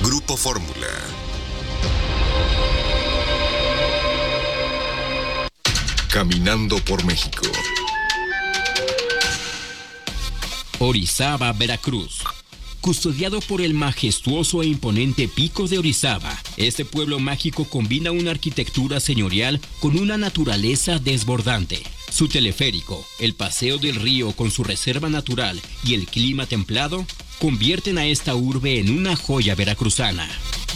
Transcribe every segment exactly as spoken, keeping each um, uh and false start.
Grupo Fórmula. Caminando por México. Orizaba, Veracruz. Custodiado por el majestuoso e imponente Pico de Orizaba, este pueblo mágico combina una arquitectura señorial con una naturaleza desbordante. Su teleférico, el paseo del río con su reserva natural y el clima templado convierten a esta urbe en una joya veracruzana.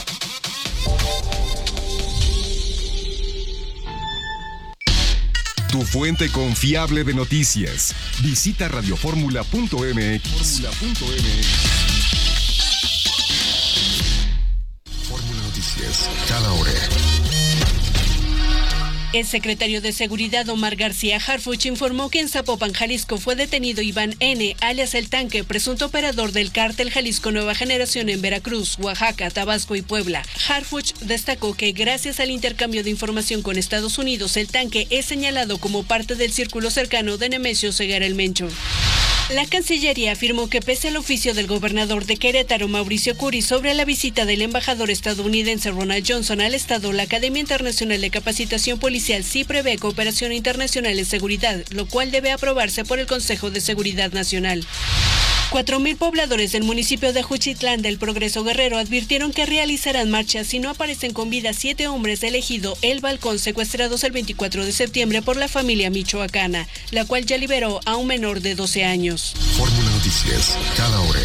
Tu fuente confiable de noticias. Visita radioformula punto m x. Fórmula Noticias, cada hora. El secretario de Seguridad Omar García Harfuch informó que en Zapopan, Jalisco, fue detenido Iván N., alias El Tanque, presunto operador del cártel Jalisco Nueva Generación en Veracruz, Oaxaca, Tabasco y Puebla. Harfuch destacó que gracias al intercambio de información con Estados Unidos, El Tanque es señalado como parte del círculo cercano de Nemesio Segarra el Mencho. La Cancillería afirmó que pese al oficio del gobernador de Querétaro, Mauricio Curi, sobre la visita del embajador estadounidense Ronald Johnson al estado, la Academia Internacional de Capacitación Policial sí prevé cooperación internacional en seguridad, lo cual debe aprobarse por el Consejo de Seguridad Nacional. Cuatro mil pobladores del municipio de Juchitlán del Progreso Guerrero advirtieron que realizarán marchas si no aparecen con vida siete hombres del ejido El Balcón secuestrados el veinticuatro de septiembre por la familia michoacana, la cual ya liberó a un menor de doce años. Fórmula Noticias, cada hora.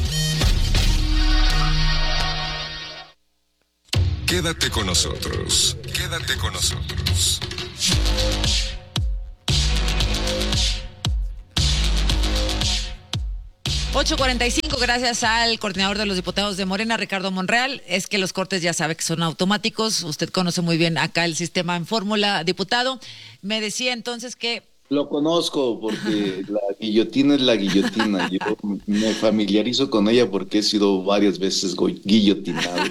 Quédate con nosotros. Quédate con nosotros. ocho cuarenta y cinco, gracias al coordinador de los diputados de Morena, Ricardo Monreal. Es que los cortes ya sabe que son automáticos. Usted conoce muy bien acá el sistema en fórmula, diputado. Me decía entonces que... Lo conozco porque la guillotina es la guillotina. Yo me familiarizo con ella porque he sido varias veces guillotinado.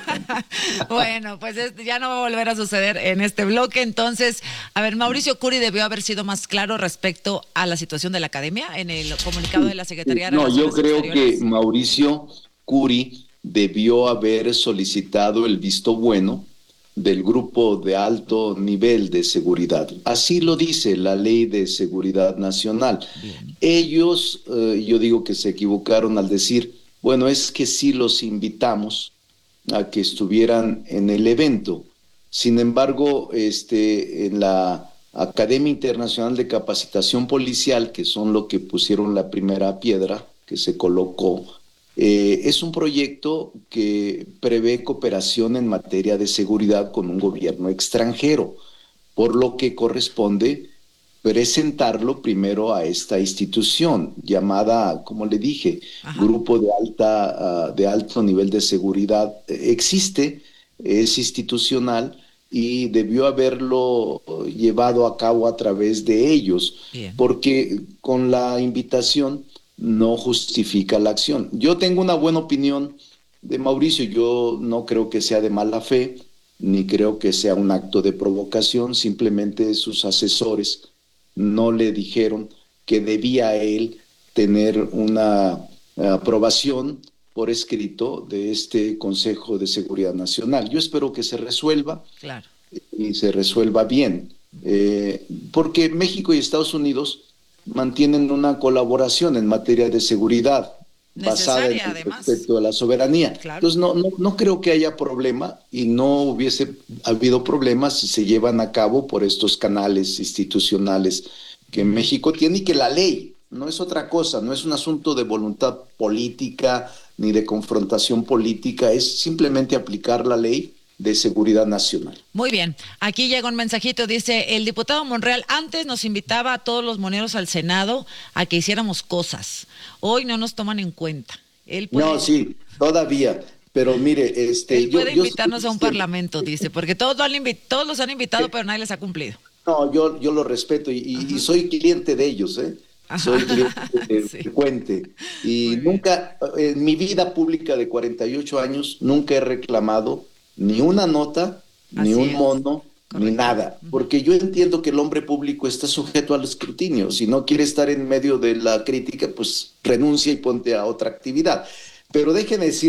Bueno, pues es, ya no va a volver a suceder en este bloque. Entonces, a ver, Mauricio Curi debió haber sido más claro respecto a la situación de la academia en el comunicado de la Secretaría de No, Relaciones yo creo Exteriores. que Mauricio Curi debió haber solicitado el visto bueno del grupo de alto nivel de seguridad. Así lo dice la Ley de Seguridad Nacional. Bien. Ellos, eh, yo digo que se equivocaron al decir, bueno, es que sí los invitamos a que estuvieran en el evento. Sin embargo, este, en la Academia Internacional de Capacitación Policial, que son lo que pusieron la primera piedra que se colocó, Eh, es un proyecto que prevé cooperación en materia de seguridad con un gobierno extranjero, por lo que corresponde presentarlo primero a esta institución llamada, como le dije, Ajá. Grupo de alta uh, de alto nivel de seguridad. Existe, es institucional y debió haberlo llevado a cabo a través de ellos, Bien. Porque con la invitación no justifica la acción. Yo tengo una buena opinión de Mauricio, yo no creo que sea de mala fe, ni creo que sea un acto de provocación, simplemente sus asesores no le dijeron que debía él tener una aprobación por escrito de este Consejo de Seguridad Nacional. Yo espero que se resuelva claro. y se resuelva bien, eh, porque México y Estados Unidos mantienen una colaboración en materia de seguridad basada en el respeto a la soberanía. Claro. Entonces no, no, no creo que haya problema y no hubiese habido problemas si se llevan a cabo por estos canales institucionales que México tiene y que la ley no es otra cosa, no es un asunto de voluntad política ni de confrontación política, es simplemente aplicar la ley de seguridad nacional. Muy bien, aquí llega un mensajito, dice, el diputado Monreal antes nos invitaba a todos los moneros al Senado a que hiciéramos cosas, hoy no nos toman en cuenta. Él puede... No, sí, todavía, pero mire, este... Él puede yo, invitarnos yo, a un este, parlamento, dice, porque todos, lo han invi- todos los han invitado, pero nadie les ha cumplido. No, yo, yo lo respeto y, y, y soy cliente de ellos, ¿eh? Soy cliente sí. frecuente y nunca, en mi vida pública de cuarenta y ocho años, nunca he reclamado ni una nota, Así ni un es. mono, Correcto. ni nada, porque yo entiendo que el hombre público está sujeto al escrutinio. Si no quiere estar en medio de la crítica, pues renuncia y ponte a otra actividad. Pero déjeme decirle,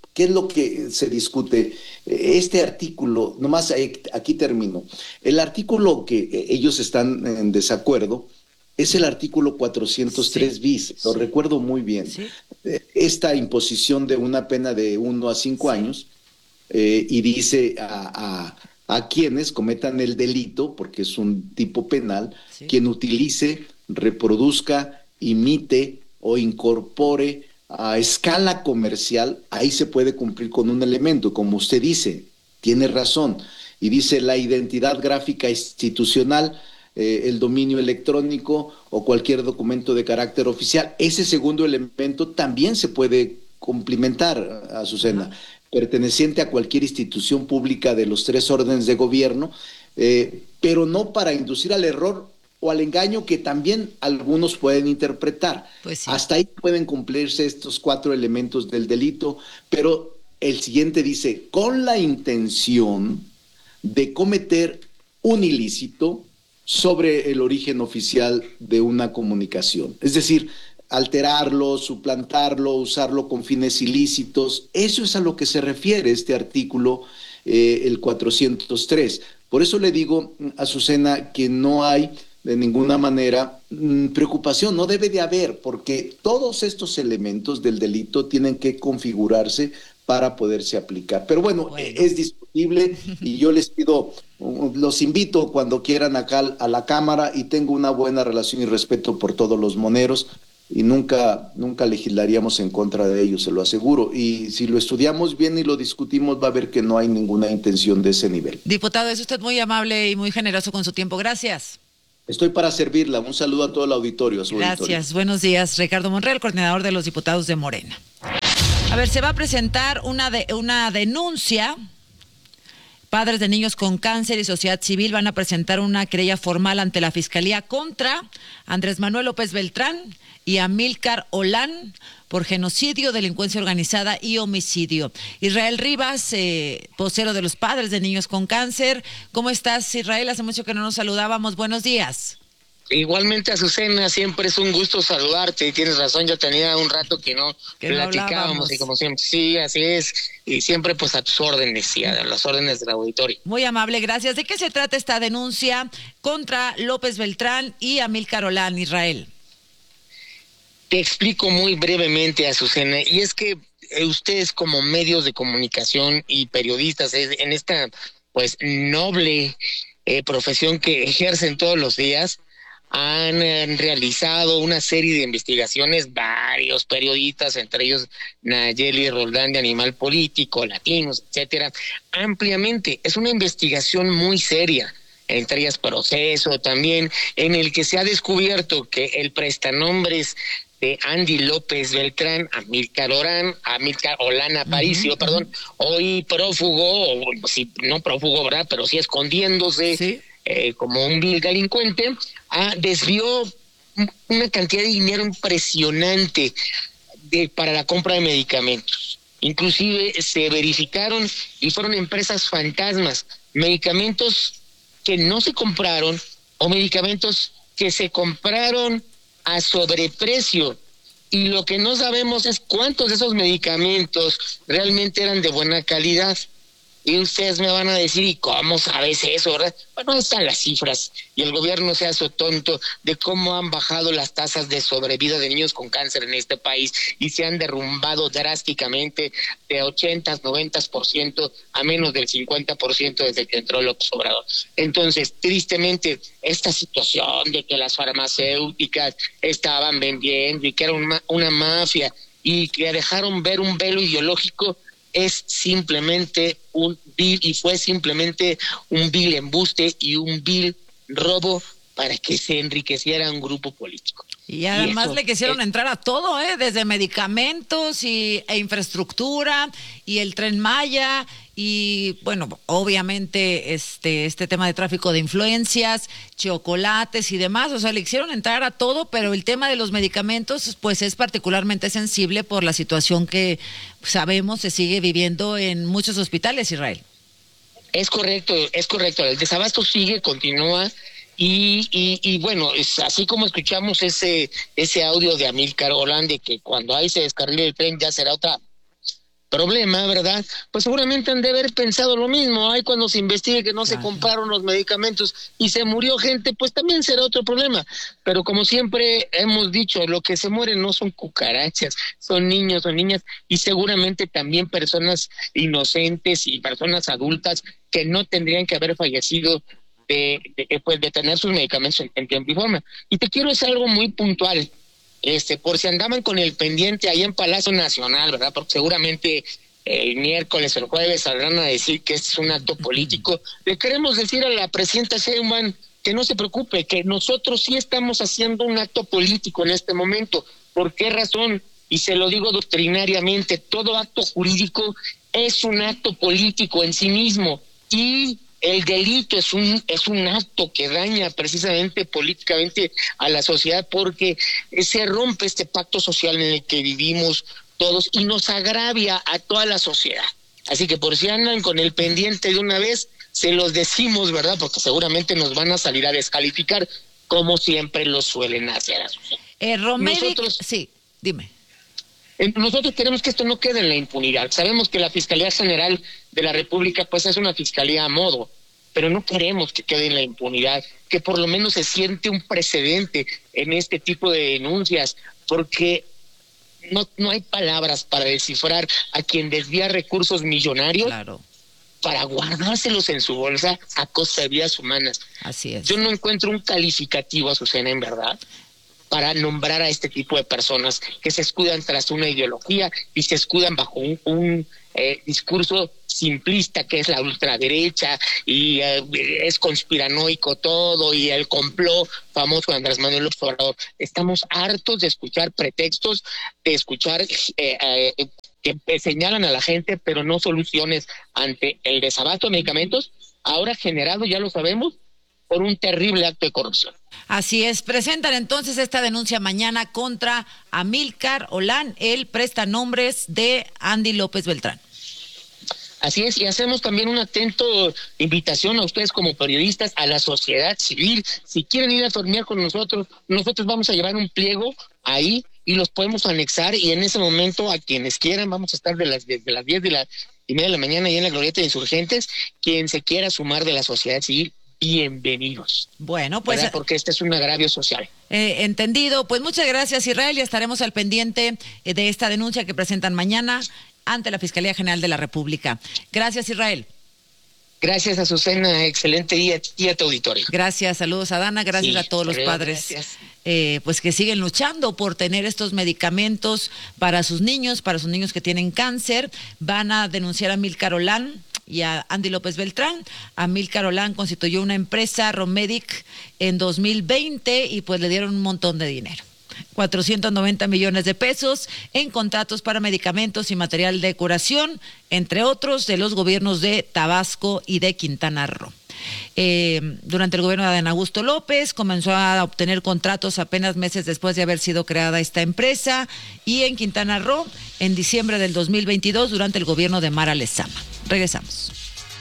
¿qué es lo que se discute? Este artículo, nomás aquí termino, el artículo que ellos están en desacuerdo es el artículo cuatrocientos tres sí, bis, lo sí. recuerdo muy bien. Sí. Esta imposición de una pena de uno a cinco sí. años, eh, y dice a, a, a quienes cometan el delito, porque es un tipo penal, sí. quien utilice, reproduzca, imite o incorpore a escala comercial, ahí se puede cumplir con un elemento, como usted dice, tiene razón, y dice la identidad gráfica institucional, Eh, el dominio electrónico o cualquier documento de carácter oficial. Ese segundo elemento también se puede complementar, Azucena, perteneciente a cualquier institución pública de los tres órdenes de gobierno, eh, pero no para inducir al error o al engaño que también algunos pueden interpretar. Pues sí. Hasta ahí pueden cumplirse estos cuatro elementos del delito, pero el siguiente dice, con la intención de cometer un ilícito sobre el origen oficial de una comunicación. Es decir, alterarlo, suplantarlo, usarlo con fines ilícitos. Eso es a lo que se refiere este artículo, eh, el cuatrocientos tres. Por eso le digo, Azucena, que no hay de ninguna manera mmm, preocupación, no debe de haber, porque todos estos elementos del delito tienen que configurarse para poderse aplicar. Pero bueno, bueno. es discutible y yo les pido, los invito cuando quieran acá a la Cámara y tengo una buena relación y respeto por todos los moneros y nunca, nunca legislaríamos en contra de ellos, se lo aseguro. Y si lo estudiamos bien y lo discutimos, va a ver que no hay ninguna intención de ese nivel. Diputado, es usted muy amable y muy generoso con su tiempo. Gracias. Estoy para servirla. Un saludo a todo el auditorio. A su Gracias. auditorio. Buenos días. Ricardo Monreal, coordinador de los diputados de Morena. A ver, se va a presentar una, de, una denuncia. Padres de niños con cáncer y sociedad civil van a presentar una querella formal ante la Fiscalía contra Andrés Manuel López Beltrán y Amílcar Olán por genocidio, delincuencia organizada y homicidio. Israel Rivas, eh, vocero de los padres de niños con cáncer. ¿Cómo estás, Israel? Hace mucho que no nos saludábamos. Buenos días. Igualmente, Azucena, siempre es un gusto saludarte y tienes razón, yo tenía un rato que no que platicábamos no y como siempre, sí, así es, y siempre pues a tus órdenes y a las órdenes del auditorio. Muy amable, gracias. ¿De qué se trata esta denuncia contra López Beltrán y Amílcar Olán, Israel? Te explico muy brevemente, Azucena, y es que ustedes como medios de comunicación y periodistas en esta pues noble eh, profesión que ejercen todos los días, han eh, realizado una serie de investigaciones, varios periodistas, entre ellos Nayeli Roldán de Animal Político, Latinos, etcétera, ampliamente. Es una investigación muy seria, entre ellas Proceso también, en el que se ha descubierto que el prestanombres de Andy López Beltrán, Amílcar Olán, Amílcar Olán Aparicio, uh-huh, perdón, hoy prófugo, o si no prófugo, ¿verdad? Pero sí escondiéndose, ¿sí? Eh, como un vil delincuente, ah, desvió una cantidad de dinero impresionante de, para la compra de medicamentos. Inclusive se verificaron y fueron empresas fantasmas, medicamentos que no se compraron o medicamentos que se compraron a sobreprecio. Y lo que no sabemos es cuántos de esos medicamentos realmente eran de buena calidad. Y ustedes me van a decir, ¿y cómo sabes eso, verdad? Bueno, ahí están las cifras. Y el gobierno se hace tonto de cómo han bajado las tasas de sobrevida de niños con cáncer en este país y se han derrumbado drásticamente de ochenta, noventa por ciento a menos del cincuenta por ciento desde que entró López Obrador. Entonces, tristemente, esta situación de que las farmacéuticas estaban vendiendo y que era una, una mafia y que dejaron ver un velo ideológico es simplemente un vil y fue simplemente un vil embuste y un vil robo para que se enriqueciera un grupo político. Y además y eso, le quisieron eh, entrar a todo, ¿eh? Desde medicamentos y, e infraestructura y el Tren Maya y, bueno, obviamente este este tema de tráfico de influencias, chocolates y demás. O sea, le quisieron entrar a todo, pero el tema de los medicamentos pues es particularmente sensible por la situación que sabemos se sigue viviendo en muchos hospitales, Israel. Es correcto, es correcto. El desabasto sigue, continúa. Y, y, y bueno, es así como escuchamos ese ese audio de Amílcar Olán de que cuando ahí se descarrile el tren ya será otra problema, ¿verdad? Pues seguramente han de haber pensado lo mismo. Ay, cuando se investigue que no se compraron los medicamentos y se murió gente, pues también será otro problema. Pero como siempre hemos dicho, lo que se mueren no son cucarachas, son niños o niñas, y seguramente también personas inocentes y personas adultas que no tendrían que haber fallecido de, de, pues, de tener sus medicamentos en, en tiempo y forma. Y te quiero decir algo muy puntual. Este, por si andaban con el pendiente ahí en Palacio Nacional, ¿verdad? Porque seguramente el miércoles o el jueves saldrán a decir que este es un acto político. Le queremos decir a la presidenta Sheinbaum que no se preocupe, que nosotros sí estamos haciendo un acto político en este momento. ¿Por qué razón? Y se lo digo doctrinariamente, todo acto jurídico es un acto político en sí mismo, y el delito es un es un acto que daña precisamente políticamente a la sociedad, porque se rompe este pacto social en el que vivimos todos y nos agravia a toda la sociedad. Así que por si andan con el pendiente de una vez, se los decimos, ¿verdad? Porque seguramente nos van a salir a descalificar, como siempre lo suelen hacer. Eh, Romedic, Nosotros, sí, dime. Nosotros queremos que esto no quede en la impunidad. Sabemos que la Fiscalía General de la República pues es una fiscalía a modo, pero no queremos que quede en la impunidad, que por lo menos se siente un precedente en este tipo de denuncias, porque no, no hay palabras para descifrar a quien desvía recursos millonarios, claro, para guardárselos en su bolsa a costa de vidas humanas. Así es. Yo no encuentro un calificativo, Azucena, en verdad, para nombrar a este tipo de personas que se escudan tras una ideología y se escudan bajo un, un eh, discurso simplista que es la ultraderecha y eh, es conspiranoico todo y el complot famoso de Andrés Manuel López Obrador. Estamos hartos de escuchar pretextos, de escuchar eh, eh, que señalan a la gente, pero no soluciones ante el desabasto de medicamentos, ahora generado, ya lo sabemos, por un terrible acto de corrupción. Así es, presentan entonces esta denuncia mañana contra Amílcar Olán, el prestanombres de Andy López Beltrán. Así es, y hacemos también una atento invitación a ustedes como periodistas, a la sociedad civil. Si quieren ir a tornear con nosotros, nosotros vamos a llevar un pliego ahí y los podemos anexar, y en ese momento a quienes quieran vamos a estar de las, desde las diez de la y media de la mañana ahí en la Glorieta de Insurgentes. Quien se quiera sumar de la sociedad civil, bienvenidos. Bueno, pues ¿verdad? Porque este es un agravio social. Eh, entendido. Pues muchas gracias, Israel, y estaremos al pendiente eh, de esta denuncia que presentan mañana ante la Fiscalía General de la República. Gracias, Israel. Gracias, Azucena. Excelente día y a tu auditorio. Gracias, saludos a Dana, gracias sí, a todos los padres eh, pues que siguen luchando por tener estos medicamentos para sus niños, para sus niños que tienen cáncer. Van a denunciar a Amílcar Olán y a Andy López Beltrán. Amílcar Olán constituyó una empresa, Romedic, en dos mil veinte y pues le dieron un montón de dinero. cuatrocientos noventa millones de pesos en contratos para medicamentos y material de curación, entre otros de los gobiernos de Tabasco y de Quintana Roo. Eh, durante el gobierno de Adán Augusto López comenzó a obtener contratos apenas meses después de haber sido creada esta empresa, y en Quintana Roo en diciembre del dos mil veintidós durante el gobierno de Mara Lezama. Regresamos.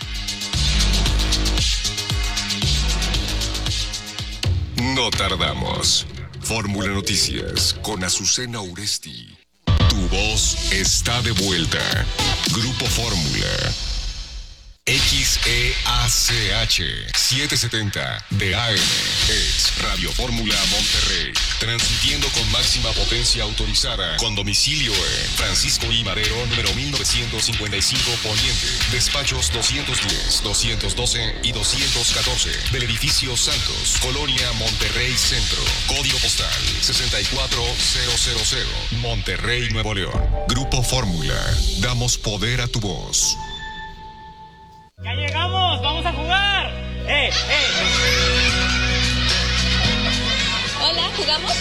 No tardamos. Fórmula Noticias con Azucena Uresti. Tu voz está de vuelta. Grupo Fórmula. X E A C H setecientos setenta de A M es Radio Fórmula Monterrey, transmitiendo con máxima potencia autorizada, con domicilio en Francisco I. Madero, número mil novecientos cincuenta y cinco Poniente, despachos doscientos diez, doscientos doce y doscientos catorce, del edificio Santos, Colonia Monterrey Centro, código postal sesenta y cuatro mil, Monterrey, Nuevo León. Grupo Fórmula, damos poder a tu voz. ¡Ya llegamos! ¡Vamos a jugar! ¡Eh, eh! Hola, ¿jugamos?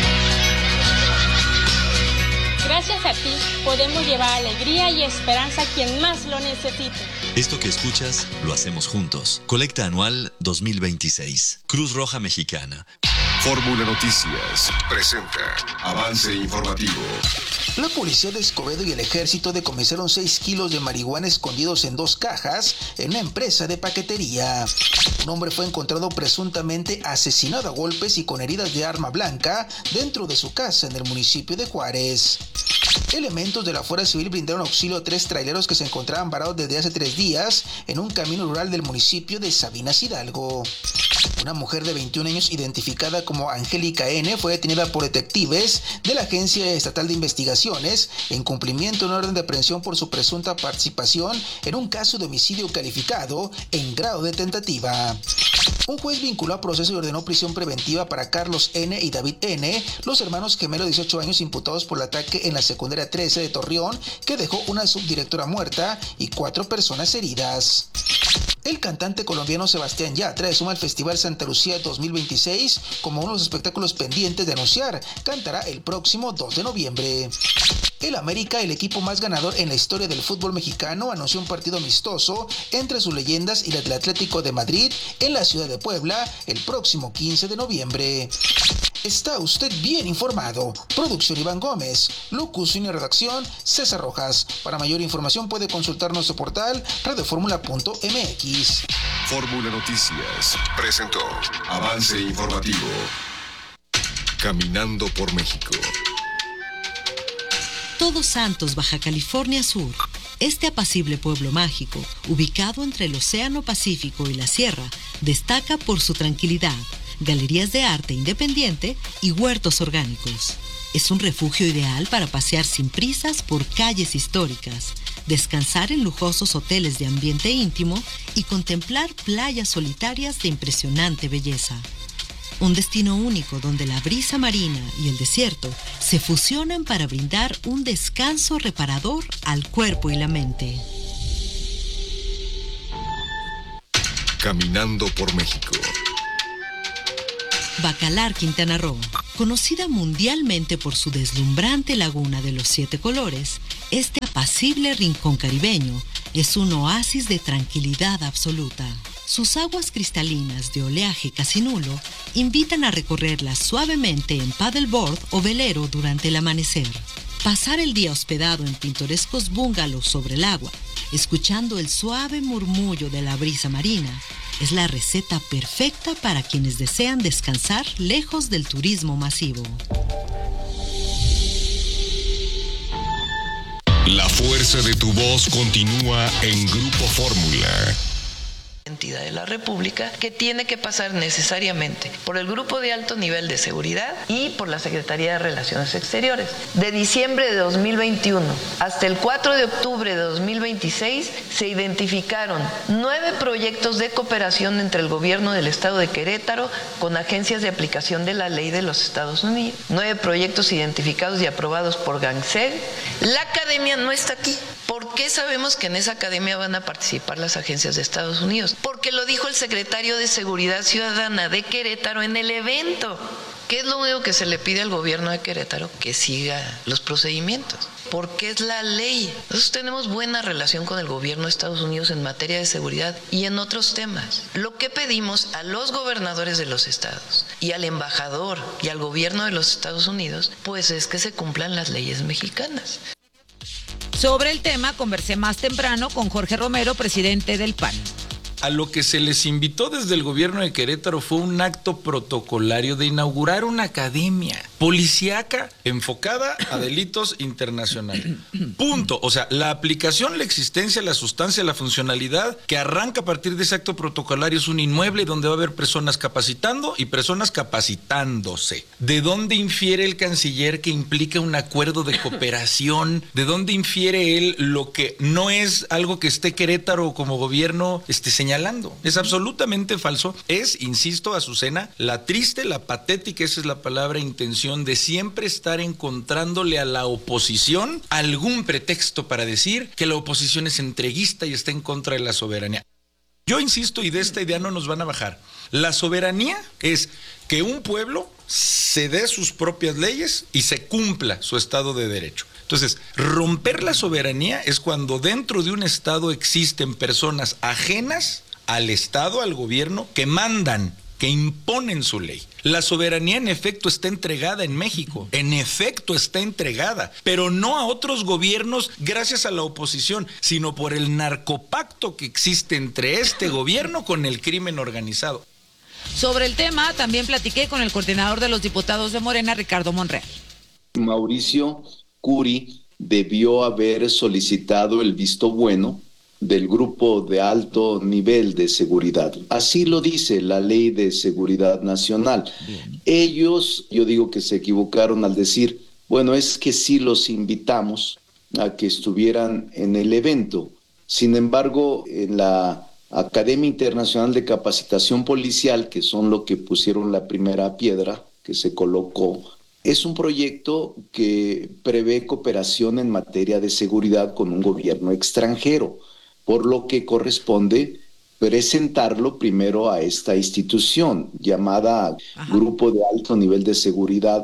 Gracias a ti podemos llevar alegría y esperanza a quien más lo necesite. Esto que escuchas lo hacemos juntos. Colecta anual dos mil veintiséis. Cruz Roja Mexicana. Fórmula Noticias presenta Avance Informativo. La policía de Escobedo y el ejército decomisaron seis kilos de marihuana escondidos en dos cajas en una empresa de paquetería. Un hombre fue encontrado presuntamente asesinado a golpes y con heridas de arma blanca dentro de su casa en el municipio de Juárez. Elementos de la Fuerza Civil brindaron auxilio a tres traileros que se encontraban varados desde hace tres días en un camino rural del municipio de Sabinas, Hidalgo. Una mujer de veintiún años identificada como Angélica N. fue detenida por detectives de la Agencia Estatal de Investigaciones en cumplimiento de una orden de aprehensión por su presunta participación en un caso de homicidio calificado en grado de tentativa. Un juez vinculó a proceso y ordenó prisión preventiva para Carlos N. y David N., los hermanos gemelos de dieciocho años imputados por el ataque en la secundaria trece de Torreón, que dejó una subdirectora muerta y cuatro personas heridas. El cantante colombiano Sebastián Yatra suma al Festival Santa Lucía dos mil veintiséis como uno de los espectáculos pendientes de anunciar. Cantará el próximo dos de noviembre. El América, el equipo más ganador en la historia del fútbol mexicano, anunció un partido amistoso entre sus leyendas y el del Atlético de Madrid en la ciudad de Puebla el próximo quince de noviembre. Está usted bien informado. Producción Iván Gómez. Locución y redacción César Rojas. Para mayor información puede consultar nuestro portal radioformula punto m x. Fórmula Noticias presentó Avance Informativo. Caminando por México. Todos Santos, Baja California Sur. Este apacible pueblo mágico, ubicado entre el Océano Pacífico y la Sierra, destaca por su tranquilidad, galerías de arte independiente y huertos orgánicos. Es un refugio ideal para pasear sin prisas por calles históricas, descansar en lujosos hoteles de ambiente íntimo y contemplar playas solitarias de impresionante belleza. Un destino único donde la brisa marina y el desierto se fusionan para brindar un descanso reparador al cuerpo y la mente. Caminando por México. Bacalar, Quintana Roo. Conocida mundialmente por su deslumbrante laguna de los siete colores, este apacible rincón caribeño es un oasis de tranquilidad absoluta. Sus aguas cristalinas de oleaje casi nulo invitan a recorrerlas suavemente en paddleboard o velero durante el amanecer. Pasar el día hospedado en pintorescos bungalows sobre el agua, escuchando el suave murmullo de la brisa marina, es la receta perfecta para quienes desean descansar lejos del turismo masivo. La fuerza de tu voz continúa en Grupo Fórmula. Entidad de la República que tiene que pasar necesariamente por el Grupo de Alto Nivel de Seguridad y por la Secretaría de Relaciones Exteriores. De diciembre de dos mil veintiuno hasta el cuatro de octubre de dos mil veintiséis se identificaron nueve proyectos de cooperación entre el gobierno del Estado de Querétaro con agencias de aplicación de la ley de los Estados Unidos. Nueve proyectos identificados y aprobados por GANSEG. La academia no está aquí. ¿Por qué sabemos que en esa academia van a participar las agencias de Estados Unidos? Porque lo dijo el secretario de Seguridad Ciudadana de Querétaro en el evento. ¿Qué es lo único que se le pide al gobierno de Querétaro? Que siga los procedimientos. Porque es la ley. Nosotros tenemos buena relación con el gobierno de Estados Unidos en materia de seguridad y en otros temas. Lo que pedimos a los gobernadores de los estados y al embajador y al gobierno de los Estados Unidos, pues es que se cumplan las leyes mexicanas. Sobre el tema conversé más temprano con Jorge Romero, presidente del P A N. A lo que se les invitó desde el gobierno de Querétaro fue un acto protocolario de inaugurar una academia policíaca enfocada a delitos internacionales. Punto. O sea, la aplicación, la existencia, la sustancia, la funcionalidad que arranca a partir de ese acto protocolario es un inmueble donde va a haber personas capacitando y personas capacitándose. ¿De dónde infiere el canciller que implica un acuerdo de cooperación? ¿De dónde infiere él lo que no es algo que esté Querétaro como gobierno este, señalando? Es absolutamente falso. Es, insisto, Azucena, la triste, la patética, esa es la palabra, intención de siempre estar encontrándole a la oposición algún pretexto para decir que la oposición es entreguista y está en contra de la soberanía. Yo insisto, y de esta idea no nos van a bajar. La soberanía es que un pueblo se dé sus propias leyes y se cumpla su Estado de Derecho. Entonces, romper la soberanía es cuando dentro de un Estado existen personas ajenas al Estado, al gobierno, que mandan que imponen su ley. La soberanía en efecto está entregada en México, en efecto está entregada, pero no a otros gobiernos gracias a la oposición, sino por el narcopacto que existe entre este gobierno con el crimen organizado. Sobre el tema, también platiqué con el coordinador de los diputados de Morena, Ricardo Monreal. Mauricio Curi debió haber solicitado el visto bueno del grupo de alto nivel de seguridad. Así lo dice la Ley de Seguridad Nacional. Bien. Ellos, yo digo que se equivocaron al decir, bueno, es que sí los invitamos a que estuvieran en el evento. Sin embargo, en la Academia Internacional de Capacitación Policial, que son lo que pusieron la primera piedra que se colocó, es un proyecto que prevé cooperación en materia de seguridad con un gobierno extranjero, por lo que corresponde presentarlo primero a esta institución llamada Ajá. Grupo de Alto Nivel de Seguridad.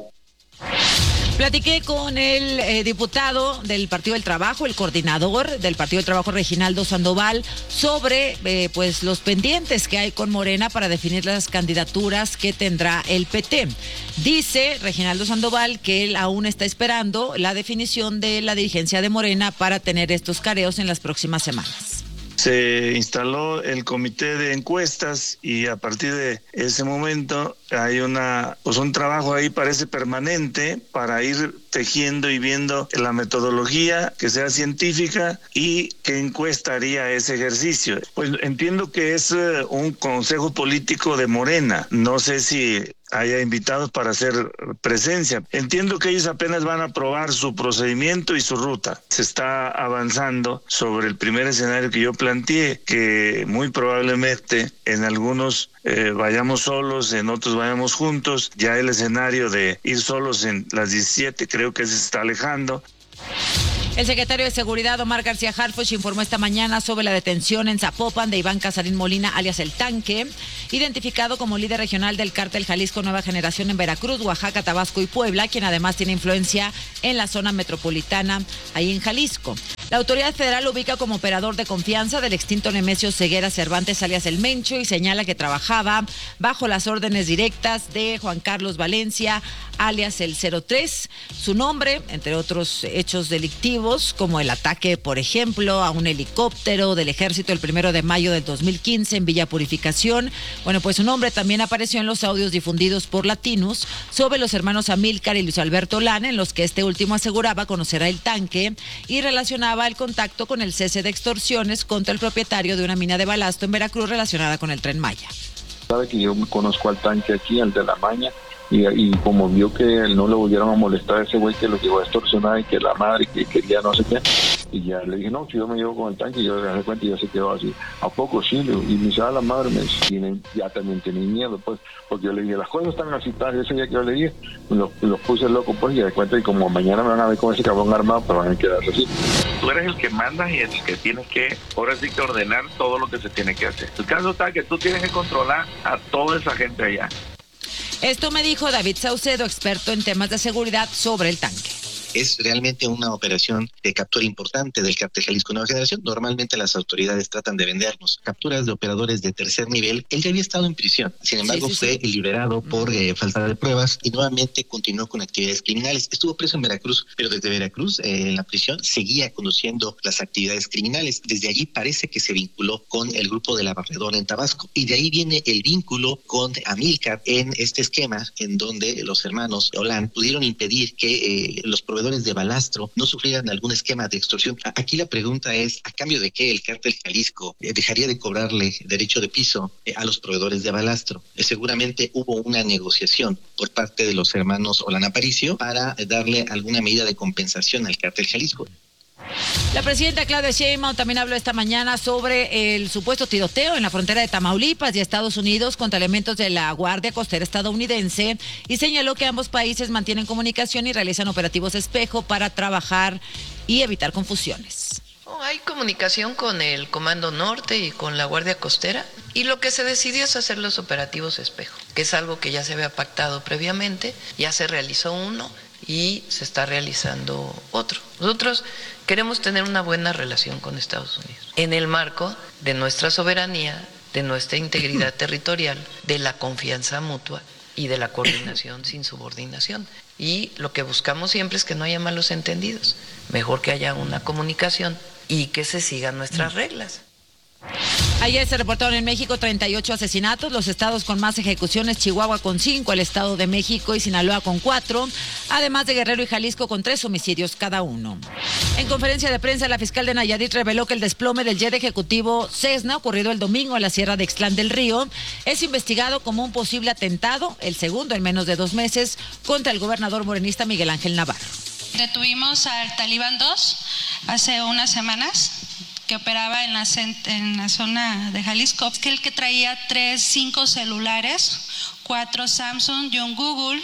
Platiqué con el eh, diputado del Partido del Trabajo, el coordinador del Partido del Trabajo, Reginaldo Sandoval, sobre eh, pues los pendientes que hay con Morena para definir las candidaturas que tendrá el P T. Dice Reginaldo Sandoval que él aún está esperando la definición de la dirigencia de Morena para tener estos careos en las próximas semanas. Se instaló el comité de encuestas y a partir de ese momento hay una, pues un trabajo ahí parece permanente para ir tejiendo y viendo la metodología que sea científica y qué encuesta haría ese ejercicio. Pues entiendo que es uh, un consejo político de Morena. No sé si haya invitados para hacer presencia. Entiendo que ellos apenas van a probar su procedimiento y su ruta. Se está avanzando sobre el primer escenario que yo planteé, que muy probablemente en algunos eh, vayamos solos, en otros vayamos juntos. Ya el escenario de ir solos en las diecisiete creo que se está alejando. El secretario de Seguridad, Omar García Harfuch, informó esta mañana sobre la detención en Zapopan de Iván Casarín Molina, alias El Tanque, identificado como líder regional del cártel Jalisco Nueva Generación en Veracruz, Oaxaca, Tabasco y Puebla, quien además tiene influencia en la zona metropolitana, ahí en Jalisco. La autoridad federal lo ubica como operador de confianza del extinto Nemesio Ceguera Cervantes, alias El Mencho, y señala que trabajaba bajo las órdenes directas de Juan Carlos Valencia, alias El cero tres. Su nombre, entre otros hechos delictivos, como el ataque, por ejemplo, a un helicóptero del ejército el primero de mayo del dos mil quince en Villa Purificación. Bueno, pues su nombre también apareció en los audios difundidos por Latinus sobre los hermanos Amílcar y Luis Alberto Lana, en los que este último aseguraba conocer a El Tanque y relacionaba el contacto con el cese de extorsiones contra el propietario de una mina de balasto en Veracruz relacionada con el Tren Maya. Sabe que yo conozco al Tanque aquí, el de la Maña. Y, y como vio que no le volvieron a molestar a ese güey que lo llegó a extorsionar y que la madre que quería no sé qué, y ya le dije, no, si yo me llevo con El Tanque, y yo le dejé cuenta y ya se quedó así. ¿A poco sí? Y me dice, ah, la madre, me tienen, ya también tenía miedo, pues, porque yo le dije, las cosas están así, tal, ese día que yo le dije, los, los puse loco, pues, y de cuenta, y como mañana me van a ver con ese cabrón armado, pero van a quedar así. Tú eres el que mandas y el que tienes que, ahora sí que ordenar todo lo que se tiene que hacer. El caso está que tú tienes que controlar a toda esa gente allá. Esto me dijo David Saucedo, experto en temas de seguridad, sobre El Tanque. Es realmente una operación de captura importante del cártel Jalisco Nueva Generación. Normalmente las autoridades tratan de vendernos capturas de operadores de tercer nivel. Él ya había estado en prisión. Sin embargo, sí, sí, fue sí. liberado por eh, falta de pruebas y nuevamente continuó con actividades criminales. Estuvo preso en Veracruz, pero desde Veracruz, eh, en la prisión, seguía conduciendo las actividades criminales. Desde allí parece que se vinculó con el grupo de la Barredora en Tabasco. Y de ahí viene el vínculo con Amílcar en este esquema en donde los hermanos Olan pudieron impedir que eh, los proveedores de balastro no sufrieran algún esquema de extorsión. Aquí la pregunta es, ¿a cambio de qué el cártel Jalisco eh, dejaría de cobrarle derecho de piso eh, a los proveedores de balastro? Eh, seguramente hubo una negociación por parte de los hermanos Olan Aparicio para eh, darle alguna medida de compensación al cártel Jalisco. La presidenta Claudia Sheinbaum también habló esta mañana sobre el supuesto tiroteo en la frontera de Tamaulipas y Estados Unidos contra elementos de la Guardia Costera estadounidense y señaló que ambos países mantienen comunicación y realizan operativos espejo para trabajar y evitar confusiones. Oh, hay comunicación con el Comando Norte y con la Guardia Costera y lo que se decidió es hacer los operativos espejo, que es algo que ya se había pactado previamente, ya se realizó uno y se está realizando otro. Nosotros queremos tener una buena relación con Estados Unidos en el marco de nuestra soberanía de nuestra integridad territorial, de la confianza mutua y de la coordinación sin subordinación. Y lo que buscamos siempre es que no haya malos entendidos. Mejor que haya una comunicación y que se sigan nuestras reglas. Ayer se reportaron en México treinta y ocho asesinatos, los estados con más ejecuciones, Chihuahua con cinco, el Estado de México y Sinaloa con cuatro, además de Guerrero y Jalisco con tres homicidios cada uno. En conferencia de prensa, la fiscal de Nayarit reveló que el desplome del jet ejecutivo Cessna, ocurrido el domingo en la Sierra de Ixtlán del Río, es investigado como un posible atentado, el segundo en menos de dos meses, contra el gobernador morenista Miguel Ángel Navarro. Detuvimos al Talibán dos hace unas semanas, que operaba en la, en la zona de Jalisco, que el que traía tres, cinco celulares, cuatro Samsung y un Google,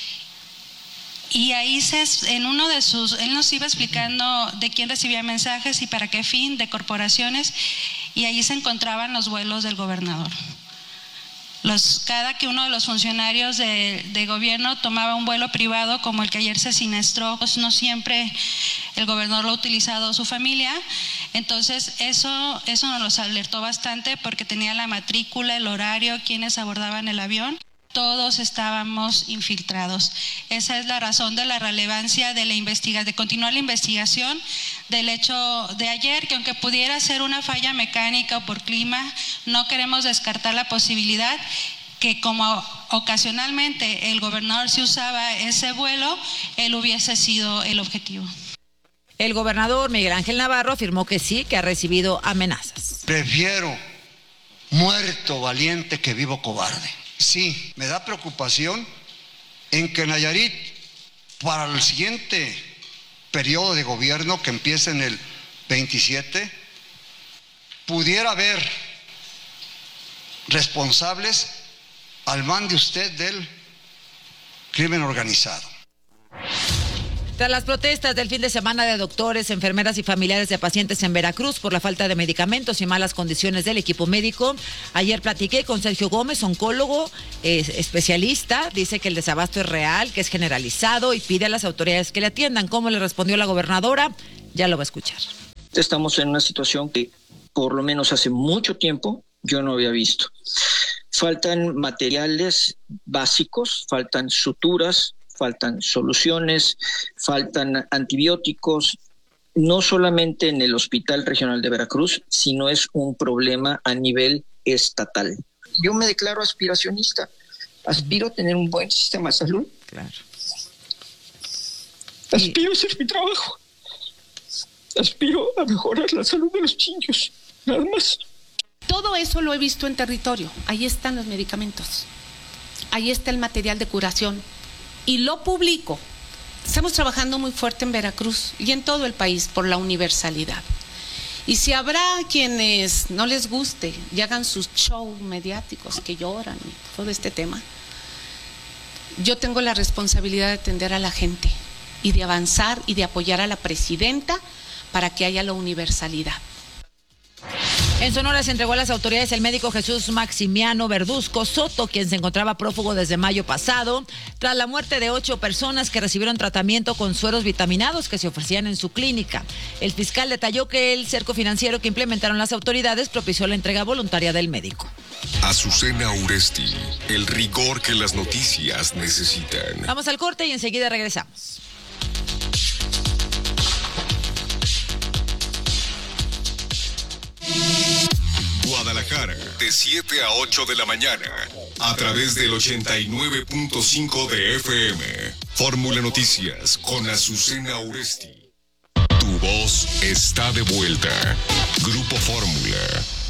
y ahí se, en uno de sus, él nos iba explicando de quién recibía mensajes y para qué fin, de corporaciones, y ahí se encontraban los vuelos del gobernador. Los, cada que uno de los funcionarios de, de gobierno tomaba un vuelo privado como el que ayer se siniestró, pues no siempre el gobernador lo ha utilizado su familia, entonces eso, eso nos los alertó bastante porque tenía la matrícula, el horario, quienes abordaban el avión. Todos estábamos infiltrados. Esa es la razón de la relevancia de la investigación, de continuar la investigación del hecho de ayer, que aunque pudiera ser una falla mecánica o por clima, no queremos descartar la posibilidad que como ocasionalmente el gobernador se usaba ese vuelo, él hubiese sido el objetivo. El gobernador Miguel Ángel Navarro afirmó que sí, que ha recibido amenazas. Prefiero muerto valiente que vivo cobarde. Sí, me da preocupación en que Nayarit, para el siguiente periodo de gobierno que empieza en el veintisiete, pudiera haber responsables al mande usted del crimen organizado. Tras las protestas del fin de semana de doctores, enfermeras y familiares de pacientes en Veracruz por la falta de medicamentos y malas condiciones del equipo médico, ayer platiqué con Sergio Gómez, oncólogo, eh, especialista, dice que el desabasto es real, que es generalizado y pide a las autoridades que le atiendan. ¿Cómo le respondió la gobernadora? Ya lo va a escuchar. Estamos en una situación que por lo menos hace mucho tiempo yo no había visto. Faltan materiales básicos, faltan suturas, faltan soluciones, faltan antibióticos, no solamente en el Hospital Regional de Veracruz, sino es un problema a nivel estatal. Yo me declaro aspiracionista, aspiro a tener un buen sistema de salud. Claro. Aspiro a hacer mi trabajo, aspiro a mejorar la salud de los niños, nada más. Todo eso lo he visto en territorio, ahí están los medicamentos, ahí está el material de curación. Y lo publico. Estamos trabajando muy fuerte en Veracruz y en todo el país por la universalidad. Y si habrá quienes no les guste y hagan sus shows mediáticos que lloran y todo este tema, yo tengo la responsabilidad de atender a la gente y de avanzar y de apoyar a la presidenta para que haya la universalidad. En Sonora se entregó a las autoridades el médico Jesús Maximiano Verduzco Soto, quien se encontraba prófugo desde mayo pasado, tras la muerte de ocho personas que recibieron tratamiento con sueros vitaminados que se ofrecían en su clínica. El fiscal detalló que el cerco financiero que implementaron las autoridades propició la entrega voluntaria del médico. Azucena Uresti, el rigor que las noticias necesitan. Vamos al corte y enseguida regresamos. Guadalajara, de siete a ocho de la mañana, a través del ochenta y nueve punto cinco de F M. Fórmula Noticias con Azucena Uresti. Tu voz está de vuelta. Grupo Fórmula.